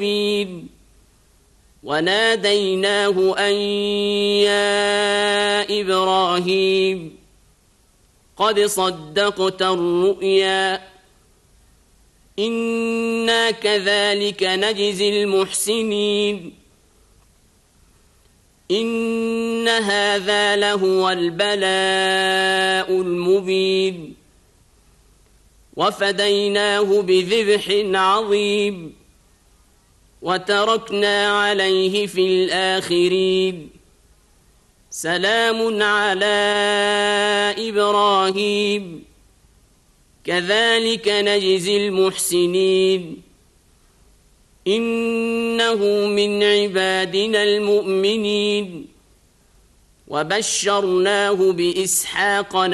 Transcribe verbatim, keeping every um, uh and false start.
وناديناه أن يا إبراهيم قد صدقت الرؤيا إنا كذلك نجزي المحسنين إن هذا لهو البلاء المبين وفديناه بذبح عظيم وتركنا عليه في الآخرين سلام على إبراهيم كذلك نجزي المحسنين إنه من عبادنا المؤمنين وبشرناه بإسحاق